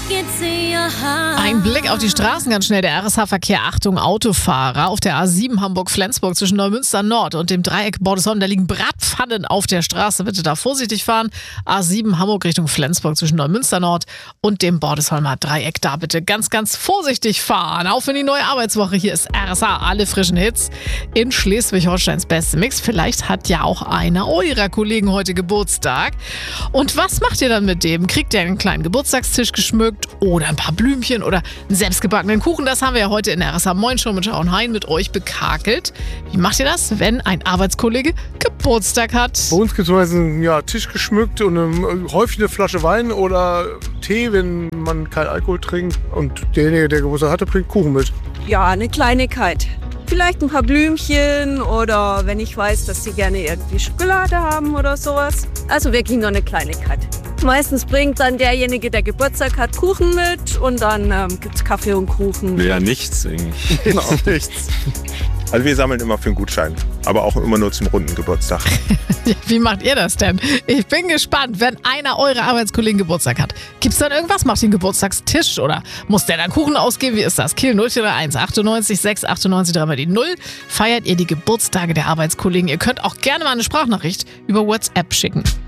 Ein Blick auf die Straßen ganz schnell. Der RSH-Verkehr, Achtung, Autofahrer. Auf der A7 Hamburg-Flensburg zwischen Neumünster Nord und dem Dreieck Bordesholm, da liegen Bratpfannen auf der Straße. Bitte da vorsichtig fahren. A7 Hamburg Richtung Flensburg zwischen Neumünster Nord und dem Bordesholmer Dreieck. Da bitte ganz, ganz vorsichtig fahren. Auf in die neue Arbeitswoche. Hier ist RSH, alle frischen Hits in Schleswig-Holsteins beste Mix. Vielleicht hat ja auch einer eurer Kollegen heute Geburtstag. Und was macht ihr dann mit dem? Kriegt ihr einen kleinen Geburtstagstisch geschmückt oder ein paar Blümchen oder einen selbstgebackenen Kuchen? Das haben wir ja heute in der RSH Moin Show mit Sharon Hein mit euch bekakelt. Wie macht ihr das, wenn ein Arbeitskollege Geburtstag hat? Bei uns gibt es meistens einen Tisch geschmückt und häufig eine Flasche Wein oder Tee, wenn man keinen Alkohol trinkt. Und derjenige, der Geburtstag hatte, bringt Kuchen mit. Ja, eine Kleinigkeit. Vielleicht ein paar Blümchen oder wenn ich weiß, dass sie gerne irgendwie Schokolade haben oder sowas. Also wirklich nur eine Kleinigkeit. Meistens bringt dann derjenige, der Geburtstag hat, Kuchen mit und dann gibt's Kaffee und Kuchen. Ja, nichts eigentlich. Genau, nichts. Also wir sammeln immer für einen Gutschein, aber auch immer nur zum runden Geburtstag. Wie macht ihr das denn? Ich bin gespannt, wenn einer eurer Arbeitskollegen Geburtstag hat. Gibt's dann irgendwas? Macht ihr einen Geburtstagstisch oder muss der dann Kuchen ausgeben? Wie ist das? Kiel 0431 98 6 98 3 die 0. Feiert ihr die Geburtstage der Arbeitskollegen? Ihr könnt auch gerne mal eine Sprachnachricht über WhatsApp schicken.